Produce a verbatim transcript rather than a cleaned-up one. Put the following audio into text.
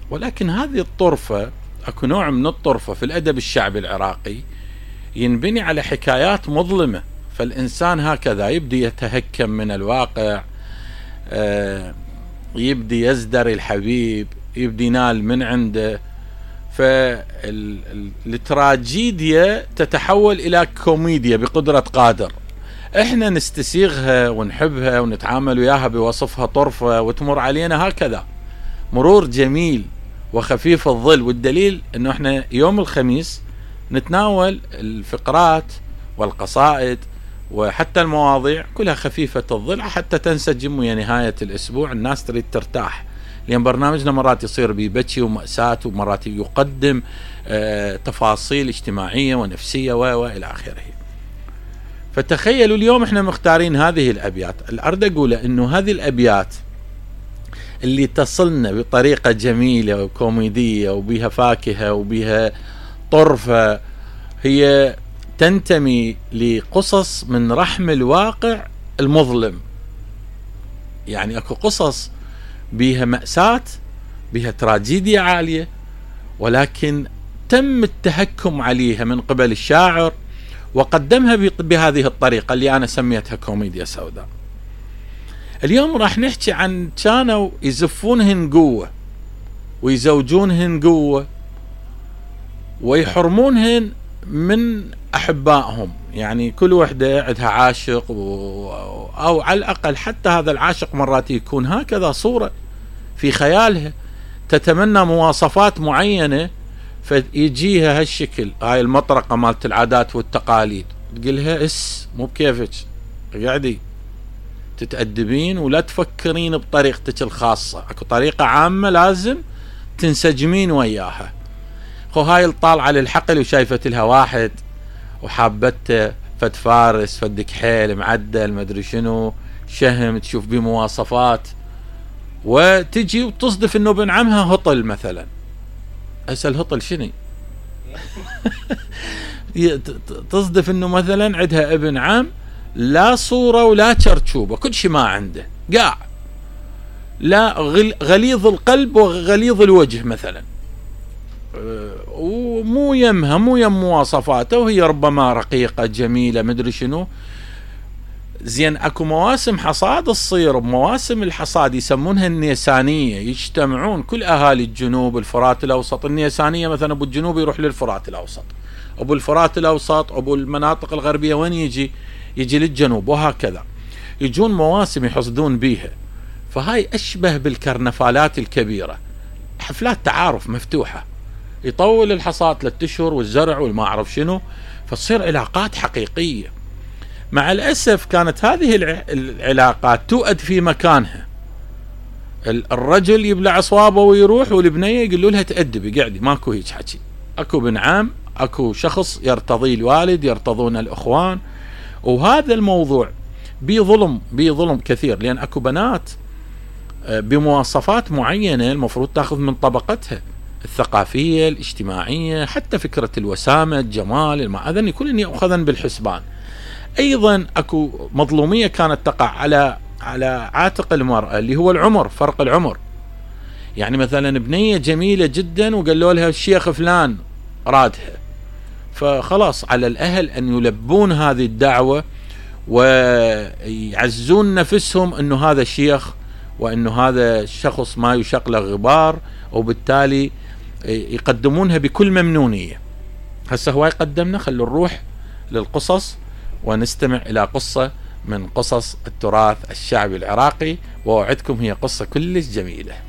ولكن هذه الطرفة، اكو نوع من الطرفة في الادب الشعبي العراقي ينبني على حكايات مظلمة، فالانسان هكذا يبدي يتهكم من الواقع، آه يبدي يزدري الحبيب، يبدي ينال من عنده، فالتراجيديا تتحول الى كوميديا بقدرة قادر. احنا نستسيغها ونحبها ونتعامل وياها بوصفها طرفة وتمر علينا هكذا مرور جميل وخفيف الظل. والدليل انه احنا يوم الخميس نتناول الفقرات والقصائد وحتى المواضيع كلها خفيفة الظل حتى تنسجم ويا نهاية الاسبوع الناس تريد ترتاح، لان برنامجنا مرات يصير ببكي ومأساة، ومرات يقدم آه تفاصيل اجتماعية ونفسية والى اخره. فتخيلوا اليوم احنا مختارين هذه الابيات، الارد اقوله انه هذه الابيات اللي تصلنا بطريقة جميلة وكوميدية وبها فاكهة وبها طرفة، هي تنتمي لقصص من رحم الواقع المظلم. يعني اكو قصص بها مأساة، بها تراجيديا عالية، ولكن تم التهكم عليها من قبل الشاعر وقدمها بهذه الطريقة اللي أنا سميتها كوميديا سوداء. اليوم راح نحكي عن كانوا يزفونهن قوة ويزوجونهن قوة ويحرمونهن من أحبائهم، يعني كل وحدة عندها عاشق و... أو على الأقل حتى هذا العاشق مرات يكون هكذا صورة في خيالها تتمنى مواصفات معينة، فيجيها هالشكل، هاي المطرقة مالت العادات والتقاليد، تقولها اس مو بكيفك، قاعدي تتأدبين ولا تفكرين بطريقتك الخاصة، اكو طريقة عامة لازم تنسجمين وياها. خو هاي الطالعة للحقل وشايفت لها واحد وحابته، فد فارس فد كحيل معدل مدري شنو شهم، تشوف بمواصفات وتجي وتصدف انه ابن عمها هطل مثلا. اسأل هطل شنو؟ تصدف انه مثلا عندها ابن عم لا صورة ولا شرشوبة، كل شيء ما عنده، قاع لا غليظ القلب وغليظ الوجه مثلا، ومو يمها مو يم مواصفاته، وهي ربما رقيقة جميلة مدري شنو. زين اكو مواسم حصاد تصير، بمواسم الحصاد يسمونها النيسانية، يجتمعون كل اهالي الجنوب الفرات الاوسط. النيسانية مثلا ابو الجنوب يروح للفرات الاوسط، ابو الفرات الاوسط ابو المناطق الغربية وين يجي؟ يجي للجنوب، وهكذا يجون مواسم يحصدون بيها. فهاي اشبه بالكرنفالات الكبيرة، حفلات تعارف مفتوحة، يطول الحصاد ثلاثة اشهر والزرع والما اعرف شنو، فتصير علاقات حقيقية. مع الأسف كانت هذه العلاقات تؤد في مكانها، الرجل يبلع أصوابه ويروح، والبنية يقولوا لها تأدبي قاعدي، ماكو هيك حكي، اكو بن عام، اكو شخص يرتضي الوالد، يرتضون الأخوان. وهذا الموضوع بي ظلم بي ظلم كثير، لأن اكو بنات بمواصفات معينة المفروض تأخذ من طبقتها الثقافية الاجتماعية، حتى فكرة الوسامة الجمال المعادن كلن يأخذن بالحسبان. ايضا اكو مظلومية كانت تقع على على عاتق المرأة اللي هو العمر، فرق العمر. يعني مثلا بنية جميلة جدا وقالوا لها الشيخ فلان رادها، فخلاص على الاهل ان يلبون هذه الدعوة ويعزون نفسهم انه هذا شيخ وانه هذا الشخص ما يشق له غبار، وبالتالي يقدمونها بكل ممنونية. هسه هو يقدمنا، خلوا نروح للقصص ونستمع إلى قصة من قصص التراث الشعبي العراقي، وأوعدكم هي قصة كلش جميلة.